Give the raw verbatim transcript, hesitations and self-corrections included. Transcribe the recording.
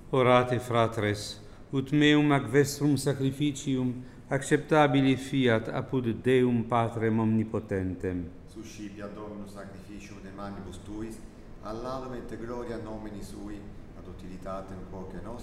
Orate, fratres, ut meum ac vestrum sacrificium acceptabili fiat apud Deum Patrem omnipotentem. Suscipia Dominus sacrificium de manibus tuis, all'alum et gloria nomini sui, ad utilitatem quoque nos,